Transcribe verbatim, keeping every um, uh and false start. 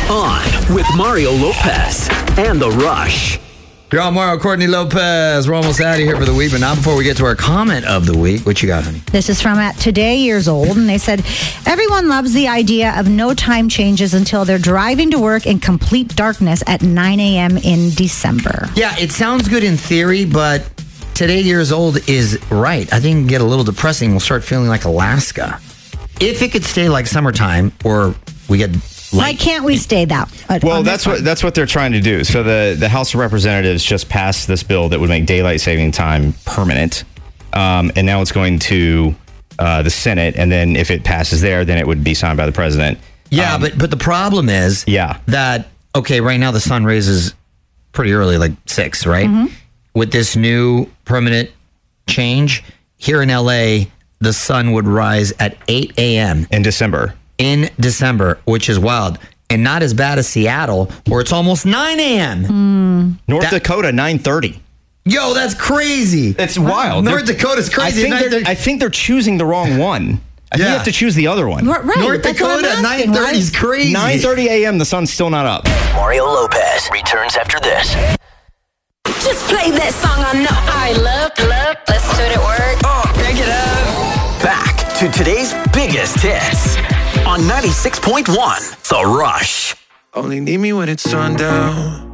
On with Mario Lopez and The Rush. You're on Mario, Courtney Lopez. We're almost out of here for the week, but not before we get to our comment of the week. What you got, honey? This is from at Today Years Old, and they said, everyone loves the idea of no time changes until they're driving to work in complete darkness at nine a.m. in December. Yeah, it sounds good in theory, but Today Years Old is right. I think it can get a little depressing. We'll start feeling like Alaska. If it could stay like summertime, or we get... Why can't we stay that? Uh, well, that's what that's what they're trying to do. So the, the House of Representatives just passed this bill that would make daylight saving time permanent, um, and now it's going to uh, the Senate. And then if it passes there, then it would be signed by the president. Yeah, um, but but the problem is, yeah, that okay, right now the sun raises pretty early, like six, right? Mm-hmm. With this new permanent change here in L A, the sun would rise at eight a.m. in December. In December, which is wild. And not as bad as Seattle, where it's almost nine a.m. Mm. North that, Dakota, nine thirty. Yo, that's crazy. It's wild. North they're, Dakota's crazy. I think, they're, I think they're choosing the wrong one. I think yeah. you have to choose the other one. Right, North Dakota, nine thirty is crazy. nine thirty a.m., the sun's still not up. Mario Lopez returns after this. Just play that song I know I love, love. Listen to it at work. Oh, pick it up. Back to today's biggest hits on ninety-six point one, The Rush. Only need me when it's sundown.